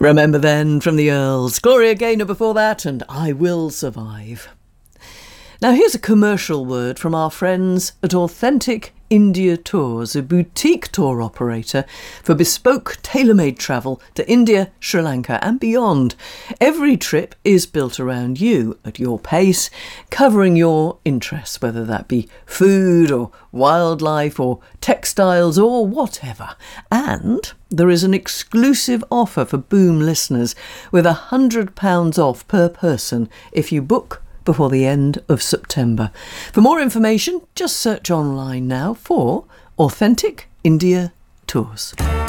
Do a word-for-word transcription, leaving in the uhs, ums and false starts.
Remember Then from the Earls, Gloria Gaynor before that, and I Will Survive. Now here's a commercial word from our friends at Authentic India Tours, a boutique tour operator for bespoke tailor-made travel to India, Sri Lanka and beyond. Every trip is built around you, at your pace, covering your interests, whether that be food or wildlife or textiles or whatever. And there is an exclusive offer for Boom listeners with one hundred pounds off per person if you book before the end of September. For more information, just search online now for Authentic India Tours.